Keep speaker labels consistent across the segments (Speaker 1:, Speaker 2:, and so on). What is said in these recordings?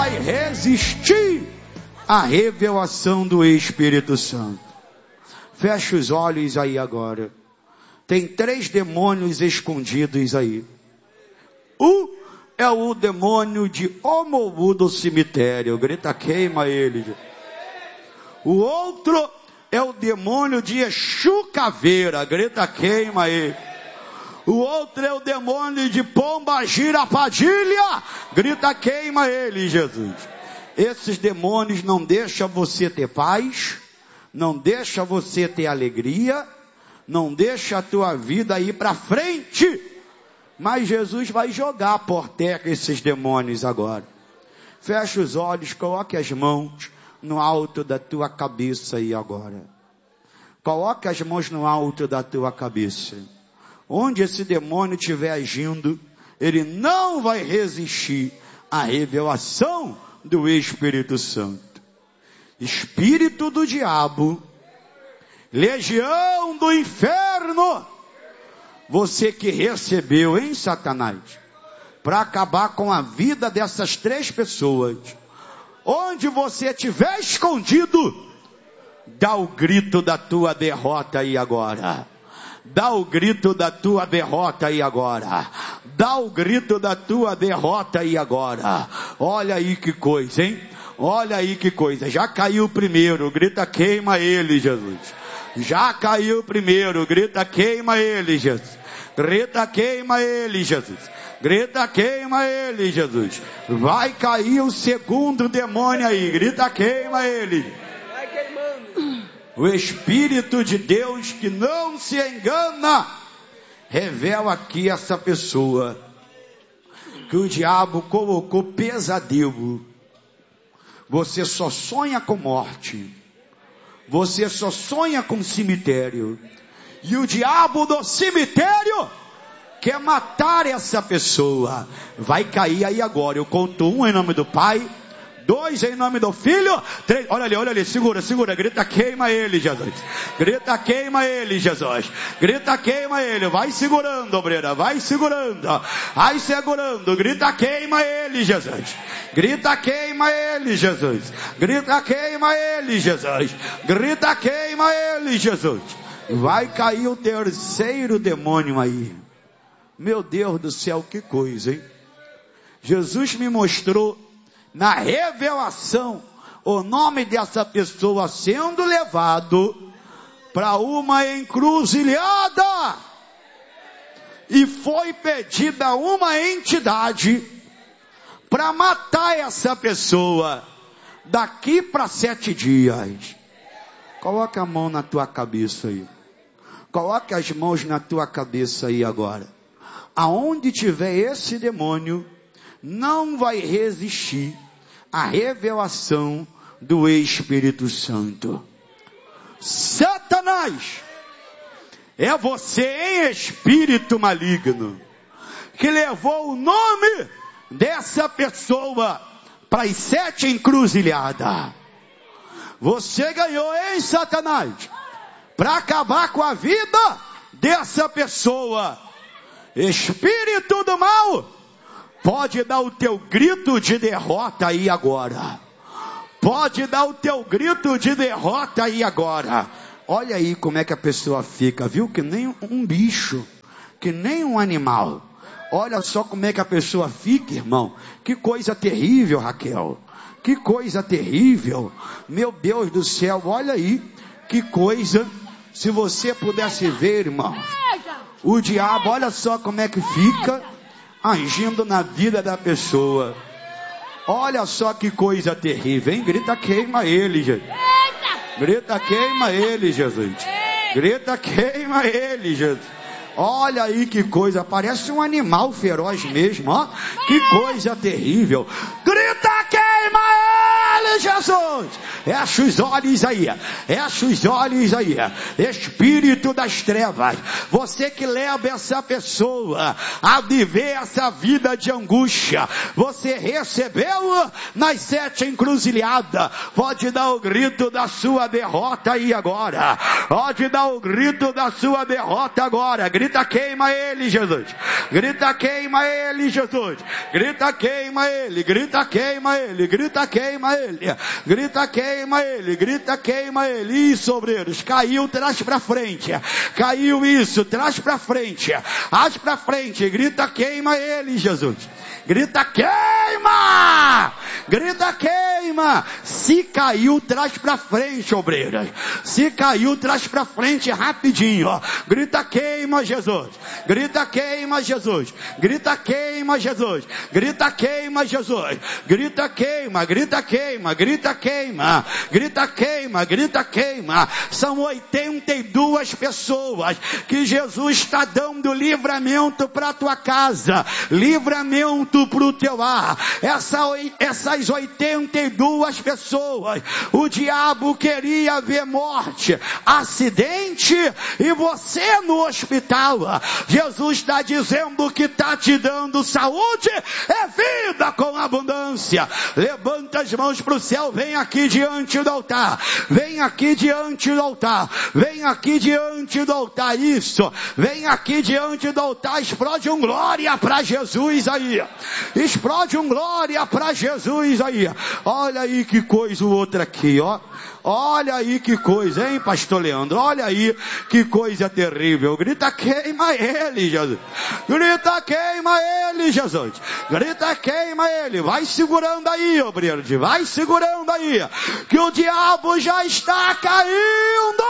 Speaker 1: vai resistir à revelação do Espírito Santo. Feche os olhos aí agora. Tem 3 demônios escondidos aí. Um é o demônio de Omobu do cemitério. Grita, queima ele. O outro é o demônio de Exu Caveira. Grita, queima ele. O outro é o demônio de Pombagira Padilha. Grita, queima ele, Jesus. Esses demônios não deixam você ter paz, não deixam você ter alegria, não deixam a tua vida ir para frente. Mas Jesus vai jogar por terra esses demônios agora. Fecha os olhos, coloque as mãos no alto da tua cabeça aí agora. Coloque as mãos no alto da tua cabeça. Onde esse demônio estiver agindo, ele não vai resistir à revelação do Espírito Santo. Espírito do diabo, legião do inferno, você que recebeu, hein, Satanás, para acabar com a vida dessas 3 pessoas, onde você estiver escondido, dá o grito da tua derrota aí agora. Dá o grito da tua derrota aí agora. Dá o grito da tua derrota aí agora. Olha aí que coisa, hein? Olha aí que coisa. Já caiu o primeiro. Grita, queima ele, Jesus. Já caiu o primeiro. Grita, queima ele, Jesus. Grita, queima ele, Jesus. Grita, queima ele, Jesus. Vai cair o segundo demônio aí. Grita, queima ele. O Espírito de Deus que não se engana, revela aqui essa pessoa, que o diabo colocou pesadelo. Você só sonha com morte, você só sonha com cemitério, e o diabo do cemitério quer matar essa pessoa. Vai cair aí agora. Eu conto 1 em nome do Pai, 2 em nome do Filho, 3, olha ali, segura, grita, queima ele, Jesus. Grita, queima ele, Jesus. Grita, queima ele, vai segurando, obreira, vai segurando, grita, queima ele, Jesus. Grita, queima ele, Jesus. Grita, queima ele, Jesus. Grita, queima ele, Jesus. Vai cair o terceiro demônio aí. Meu Deus do céu, que coisa, hein? Jesus me mostrou na revelação o nome dessa pessoa sendo levado para uma encruzilhada, e foi pedida uma entidade para matar essa pessoa daqui para 7 dias. Coloca a mão na tua cabeça aí. Coloca as mãos na tua cabeça aí agora. Aonde tiver esse demônio, não vai resistir à revelação do Espírito Santo. Satanás, é você em espírito maligno que levou o nome dessa pessoa para as 7 encruzilhadas. Você ganhou, hein, Satanás, para acabar com a vida dessa pessoa. Espírito do mal, pode dar o teu grito de derrota aí agora. Pode dar o teu grito de derrota aí agora. Olha aí como é que a pessoa fica, viu? Que nem um bicho, que nem um animal. Olha só como é que a pessoa fica, irmão. Que coisa terrível, Raquel. Que coisa terrível. Meu Deus do céu, olha aí. Que coisa. Se você pudesse ver, irmão, o diabo, olha só como é que fica agindo na vida da pessoa. Olha só que coisa terrível, hein? Grita, queima ele, Jesus. Grita, queima ele, Jesus. Grita, queima ele, Jesus. Olha aí que coisa, parece um animal feroz mesmo, ó. Que coisa terrível. Grita, queima ele, Jesus. fecha os olhos aí, fecha os olhos aí, espírito das trevas, você que leva essa pessoa a viver essa vida de angústia, você recebeu nas 7 encruzilhadas, pode dar o grito da sua derrota aí agora, pode dar o grito da sua derrota agora, grita queima ele Jesus, grita queima ele Jesus, grita queima ele, grita queima ele, grita queima ele, grita queima ele, grita queima ele, isso obreiros, caiu, traz pra frente, caiu isso, traz pra frente, as pra frente, grita queima ele Jesus, grita queima, grita queima, se caiu, traz pra frente obreiras, se caiu, traz pra frente rapidinho, ó. Grita queima Jesus, grita queima Jesus, grita queima Jesus, grita queima Jesus, grita queima, grita queima, grita queima, grita queima, grita queima, são 82 pessoas que Jesus está dando livramento para tua casa, livramento para o teu lar, essas 82 pessoas, o diabo queria ver morte, acidente e você no hospital, Jesus está dizendo que está te dando saúde e vida com abundância. Levanta as mãos para o céu, vem aqui diante do altar, vem aqui diante do altar, vem aqui diante do altar, isso, vem aqui diante do altar, explode um glória para Jesus aí, explode um glória para Jesus aí, olha aí que coisa o outro aqui, ó. Olha aí que coisa, hein, pastor Leandro? Olha aí que coisa terrível. Grita queima ele, Jesus. Grita queima ele, Jesus. Grita queima ele. Vai segurando aí, obreiro. Vai segurando aí. Que o diabo já está caindo.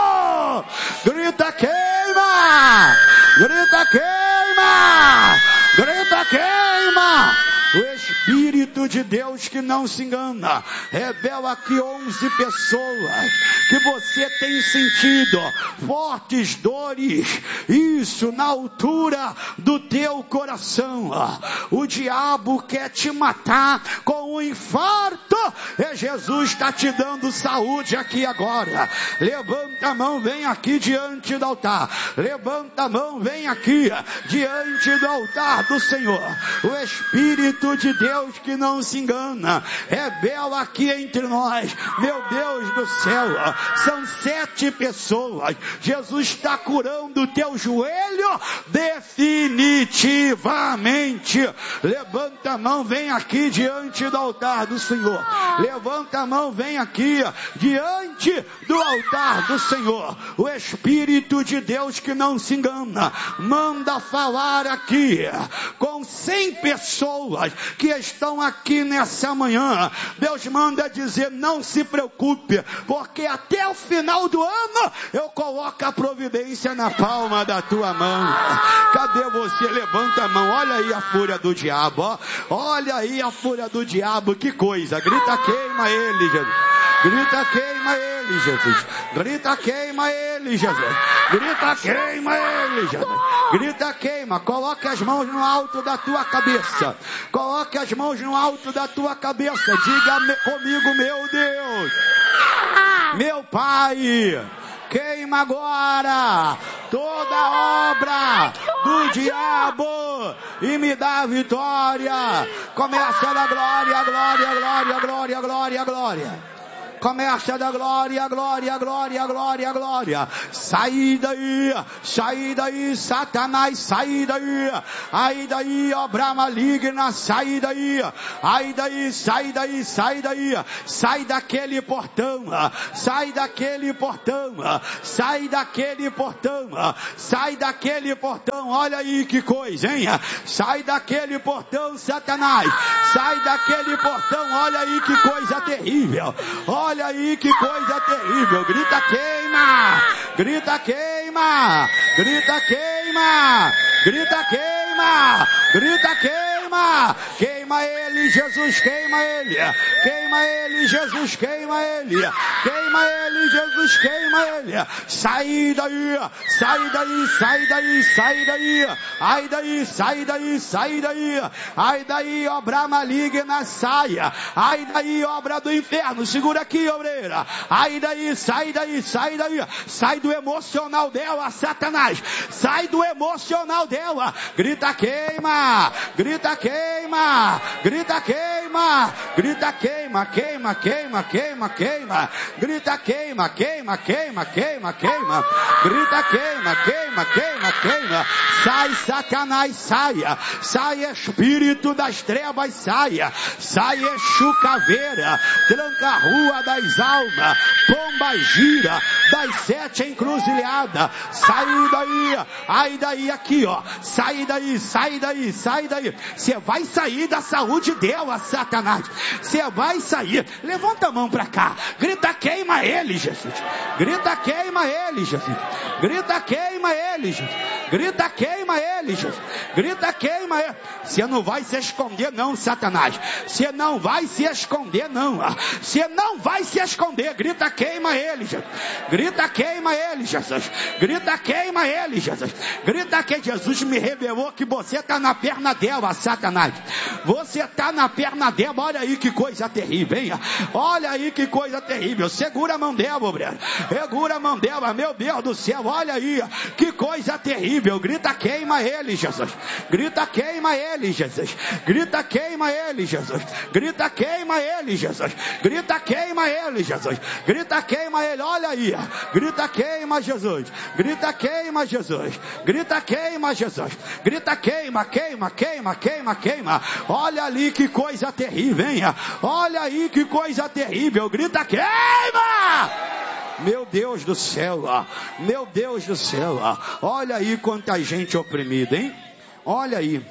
Speaker 1: Grita queima. Grita queima. Grita queima. O Espírito de Deus que não se engana, revela aqui 11 pessoas que você tem sentido fortes dores, isso na altura do teu coração. O diabo quer te matar com um infarto e Jesus está te dando saúde aqui agora. Levanta a mão, vem aqui diante do altar. Levanta a mão, vem aqui diante do altar do Senhor. O Espírito de Deus que não se engana, revela aqui entre nós, meu Deus do céu, são 7 pessoas, Jesus está curando o teu joelho definitivamente. Levanta a mão, vem aqui diante do altar do Senhor, levanta a mão, vem aqui diante do altar do Senhor. O Espírito de Deus que não se engana, manda falar aqui com 100 pessoas que estão aqui nessa manhã. Deus manda dizer, não se preocupe, porque até o final do ano eu coloco a providência na palma da tua mão. Cadê você? Levanta a mão, olha aí a fúria do diabo, ó. Olha aí a fúria do diabo, que coisa. Grita queima ele, Jesus. Grita queima ele, Jesus. Grita queima ele, Jesus. Grita queima ele, Jesus. Grita queima. Coloque as mãos no alto da tua cabeça. Coloque as mãos no alto da tua cabeça. Diga comigo, meu Deus, meu Pai, queima agora toda obra do diabo e me dá vitória. Começa da glória, glória, glória, glória, glória, glória. Começa da glória, glória, glória, glória, glória. Sai daí, Satanás, sai daí. Aí daí, obra maligna, sai daí. Aí daí, sai daí, sai daí. Sai daquele portão, sai daquele portão, sai daquele portão, sai daquele portão. Olha aí que coisa, hein? Sai daquele portão, Satanás. Sai daquele portão, olha aí que coisa terrível. Olha aí que coisa terrível. Grita queima, grita queima, grita queima, grita queima, grita queima. Queima ele, Jesus, queima ele. Queima ele, Jesus, queima ele. Queima queima ele, Jesus, queima ele. Sai daí, sai daí, sai daí, sai daí. Ai daí, sai daí, sai daí. Ai daí, obra maligna, saia. Ai daí, obra do inferno, segura aqui, obreira. Ai daí, sai daí, sai daí. Sai do emocional dela, Satanás. Sai do emocional dela. Grita queima, grita queima, grita queima, grita queima, queima, queima, queima, queima. Grita queima, queima, queima, queima, queima. Grita queima, queima, queima, queima. Sai, Satanás, saia. Sai, espírito das trevas, saia. Sai, Exu caveira. Tranca a rua das almas. Pomba gira das 7 encruzilhadas. Sai daí. Ai daí aqui, ó. Sai daí, sai daí, sai daí. Você vai sair da saúde dela, Satanás. Você vai sair. Levanta a mão pra cá. Grita queima ele, Jesus. Grita queima ele, Jesus. Grita queima ele, Jesus. Grita queima ele, Jesus. Grita queima ele. Você não vai se esconder não, Satanás. Você não vai se esconder não. Você não vai se esconder. Grita queima ele, Jesus. Grita queima ele, Jesus. Grita queima ele, Jesus. Grita que Jesus me revelou que você está na perna dela, Satanás. Você está na perna dela. Olha aí que coisa terrível, hein? Olha aí que coisa terrível. Segura a mão dela, obreiro. Segura a mão dela, meu Deus do céu. Olha aí que coisa terrível. Grita queima ele, Jesus. Grita queima ele, Jesus. Grita queima ele, Jesus. Grita queima ele, Jesus. Grita queima ele, Jesus. Grita queima ele. Olha aí. Grita queima Jesus. Grita queima Jesus. Grita queima Jesus. Grita queima, queima, queima, queima, queima. Olha ali que coisa terrível, hein? Olha aí que coisa terrível. Grita queima! Meu Deus do céu, meu Deus do céu, olha aí quanta gente oprimida, hein? Olha aí.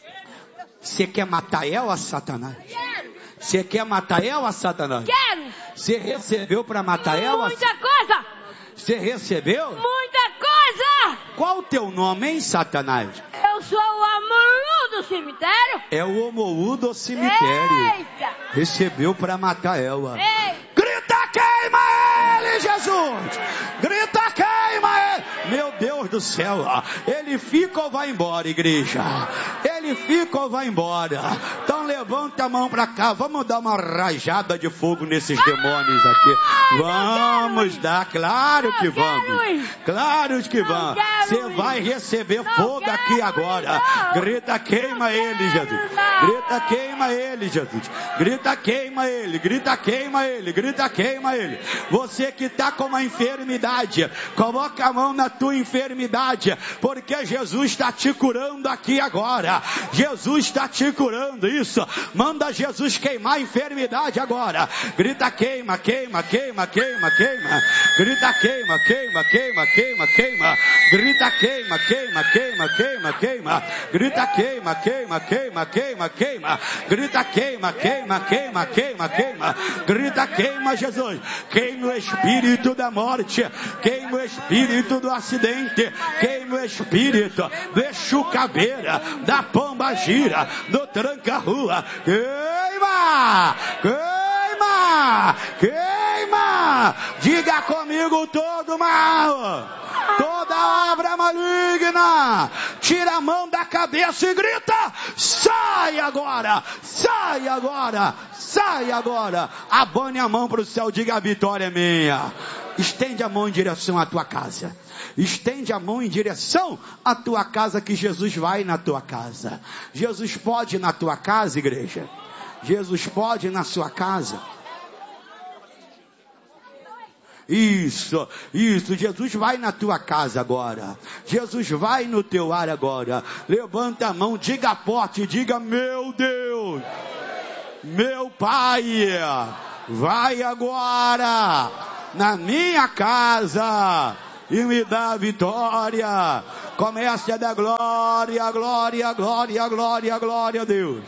Speaker 1: Você quer matar ela, Satanás? Você quer matar ela, Satanás?
Speaker 2: Quero!
Speaker 1: Você recebeu para matar ela?
Speaker 2: Muita coisa!
Speaker 1: Você recebeu?
Speaker 2: Muita coisa!
Speaker 1: Qual o teu nome, hein, Satanás?
Speaker 2: Eu sou o Amorú do cemitério.
Speaker 1: É o Omou do cemitério.
Speaker 2: Eita!
Speaker 1: Recebeu para matar ela.
Speaker 2: Ei!
Speaker 1: Grita queima ele, Jesus! Grita queima ele! Meu Deus do céu, ele fica ou vai embora, igreja? Ele fica ou vai embora? Então levanta a mão para cá, vamos dar uma rajada de fogo nesses demônios aqui. Vamos dar, claro que vamos. Claro que vamos. Você vai receber fogo aqui agora. Grita queima ele, Jesus. Grita queima ele, Jesus. Grita queima ele, grita queima ele, grita queima ele. Você que está com uma enfermidade, coloca a mão na tua enfermidade, porque Jesus está te curando aqui agora. Jesus está te curando, isso. Manda Jesus queimar a enfermidade agora. Grita queima, queima, queima, queima, queima. Grita queima, queima, queima, queima, queima. Grita queima, queima, queima, queima, queima. Grita queima, queima, queima, queima, queima. Grita queima, queima, queima, queima, queima. Grita queima, Jesus. Queima o espírito da morte. Queima o espírito do acidente. Queima o espírito do Exu caveira, da pomba gira, do tranca-rua. Queima! Queima! Queima! Diga comigo todo mal, toda obra maligna, tira a mão da cabeça e grita: sai agora! Sai agora! Sai agora! Abane a mão para o céu, diga: a vitória é minha. Estende a mão em direção à tua casa. Estende a mão em direção à tua casa, que Jesus vai na tua casa. Jesus pode ir na tua casa, igreja. Jesus pode ir na sua casa. Isso, Jesus vai na tua casa agora. Jesus vai no teu ar agora. Levanta a mão, diga forte, diga: meu Deus, meu Pai, vai agora na minha casa e me dá a vitória. Comece a dar glória, glória, glória, glória, glória a Deus.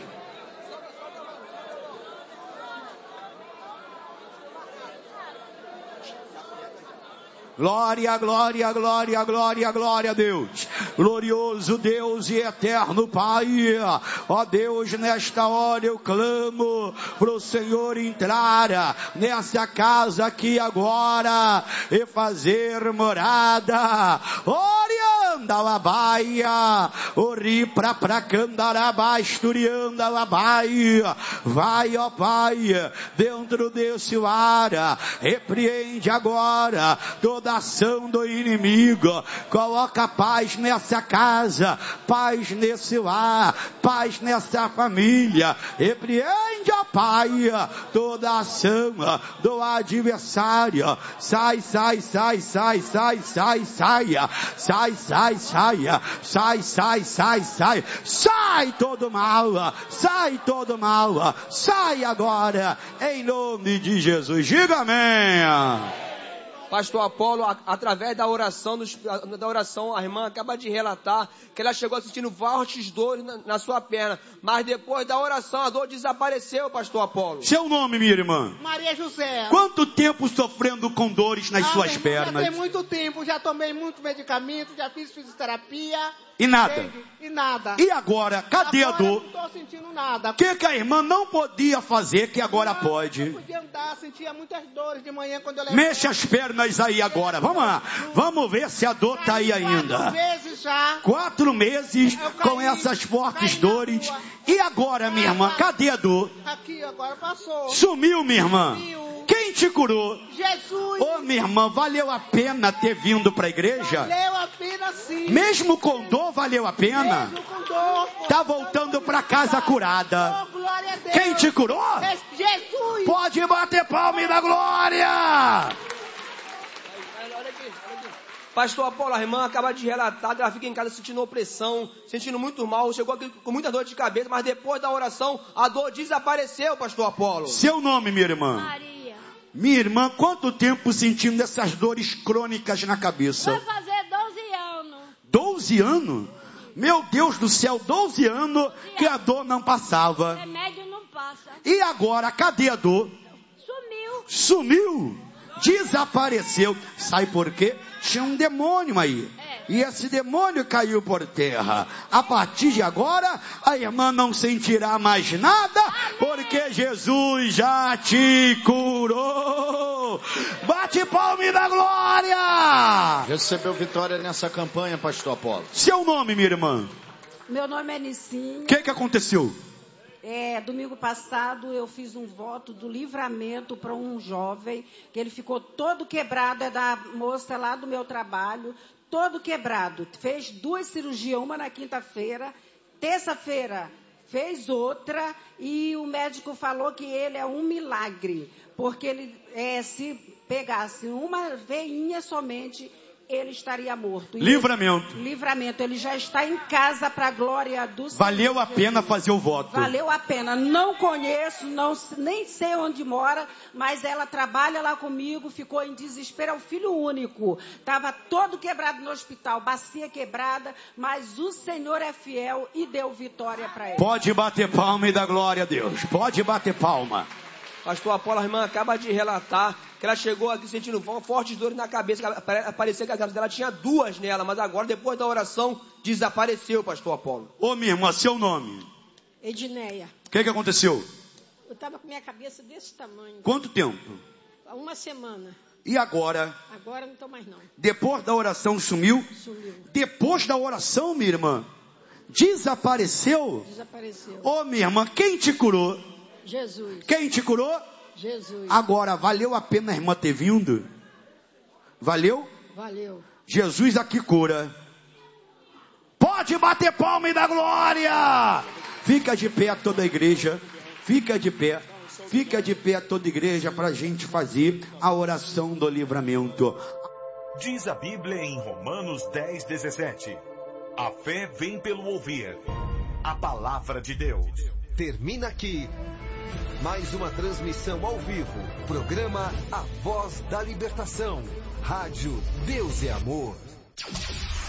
Speaker 1: Glória, glória, glória, glória, glória a Deus. Glorioso Deus e eterno Pai. Ó Deus, nesta hora eu clamo pro Senhor entrar nessa casa aqui agora e fazer morada. Orianda a baia, ori pra candarabaisturianda a baia. Vai, ó Pai, dentro desse ar, repreende agora toda ação do inimigo, coloca paz nessa casa, paz nesse lar, paz nessa família, repreende, ó Pai, toda ação do adversário, sai, sai, sai, sai, sai, sai, saia, sai, sai, saia, sai, sai, sai, sai, sai todo mal, sai todo mal, sai agora, em nome de Jesus, diga amém.
Speaker 3: Pastor Apolo, através da oração, a irmã acaba de relatar que ela chegou sentindo fortes dores na sua perna, mas depois da oração a dor desapareceu, Pastor Apolo.
Speaker 1: Seu nome, minha irmã?
Speaker 4: Maria José.
Speaker 1: Quanto tempo sofrendo com dores nas suas pernas?
Speaker 4: Já tem muito tempo, já tomei muito medicamento, já fiz fisioterapia.
Speaker 1: E nada?
Speaker 4: E nada.
Speaker 1: E agora, cadê a dor?
Speaker 4: Não estou sentindo nada.
Speaker 1: O que a irmã não podia fazer que agora pode?
Speaker 4: Não podia andar, sentia muitas dores de manhã quando eu levantava.
Speaker 1: Mexe as pernas aí agora, vamos lá. Vamos ver se a dor está aí ainda.
Speaker 4: 4 meses já.
Speaker 1: 4 meses com essas fortes dores. E agora, minha irmã, cadê a dor?
Speaker 4: Aqui, agora passou.
Speaker 1: Sumiu, minha irmã.
Speaker 4: Sumiu.
Speaker 1: Quem te curou?
Speaker 4: Jesus.
Speaker 1: Ô, minha irmã, valeu a pena ter vindo para a igreja?
Speaker 4: Valeu a pena sim.
Speaker 1: Mesmo com dor, valeu a pena?
Speaker 4: Mesmo com dor.
Speaker 1: Tá voltando para casa curada.
Speaker 4: Oh, glória a Deus.
Speaker 1: Quem te curou?
Speaker 4: Jesus.
Speaker 1: Pode bater palma e dar glória.
Speaker 3: Olha aqui. Pastor Apolo, a irmã acaba de relatar que ela fica em casa sentindo opressão, sentindo muito mal, chegou aqui com muita dor de cabeça, mas depois da oração a dor desapareceu, Pastor Apolo.
Speaker 1: Seu nome, minha irmã?
Speaker 2: Maria.
Speaker 1: Minha irmã, quanto tempo sentindo essas dores crônicas na cabeça?
Speaker 2: Vai fazer 12 anos.
Speaker 1: 12 anos? Meu Deus do céu, 12 anos que a dor não passava.
Speaker 2: Remédio não passa.
Speaker 1: E agora, cadê a dor?
Speaker 2: Sumiu.
Speaker 1: Sumiu. Desapareceu. Sabe por quê? Tinha um demônio aí. E esse demônio caiu por terra. A partir de agora, a irmã não sentirá mais nada, porque Jesus já te curou. Bate palma e dá glória.
Speaker 5: Recebeu vitória nessa campanha, Pastor Apolo.
Speaker 1: Seu nome, minha irmã?
Speaker 6: Meu nome é Nicinha.
Speaker 1: O que aconteceu?
Speaker 6: Domingo passado eu fiz um voto do livramento para um jovem, que ele ficou todo quebrado, é da moça lá do meu trabalho, todo quebrado. Fez 2 cirurgias, uma na quinta-feira, terça-feira fez outra, e o médico falou que ele é um milagre, porque ele, se pegasse uma veinha somente, ele estaria morto.
Speaker 1: Livramento.
Speaker 6: Livramento. Ele já está em casa para a glória do Senhor.
Speaker 1: Valeu a pena fazer o voto.
Speaker 6: Valeu a pena. Não conheço, nem sei onde mora, mas ela trabalha lá comigo, ficou em desespero. É o filho único. Estava todo quebrado no hospital, bacia quebrada, mas o Senhor é fiel e deu vitória para ele.
Speaker 1: Pode bater palma e dar glória a Deus. Pode bater palma.
Speaker 3: Pastor Apolo, a irmã acaba de relatar que ela chegou aqui sentindo fortes dores na cabeça. Parecia que a cabeça dela tinha 2 nela, mas agora, depois da oração, desapareceu, Pastor Apolo.
Speaker 1: Ô, minha irmã, seu nome?
Speaker 7: Edneia.
Speaker 1: O que aconteceu?
Speaker 7: Eu estava com minha cabeça desse tamanho.
Speaker 1: Quanto tempo?
Speaker 7: Há 1 semana.
Speaker 1: E agora?
Speaker 7: Agora não estou mais não.
Speaker 1: Depois da oração sumiu?
Speaker 7: Sumiu.
Speaker 1: Depois da oração, minha irmã, desapareceu?
Speaker 7: Desapareceu.
Speaker 1: Ô, minha irmã, quem te curou?
Speaker 7: Jesus.
Speaker 1: Quem te curou?
Speaker 7: Jesus.
Speaker 1: Agora, valeu a pena a irmã ter vindo? Valeu?
Speaker 7: Valeu.
Speaker 1: Jesus aqui cura. Pode bater palma e dar glória. Fica de pé toda a igreja. Fica de pé. Fica de pé toda a igreja para a gente fazer a oração do livramento.
Speaker 8: Diz a Bíblia em Romanos 10:17. A fé vem pelo ouvir a palavra de Deus.
Speaker 9: Termina aqui mais uma transmissão ao vivo. Programa A Voz da Libertação. Rádio Deus é Amor.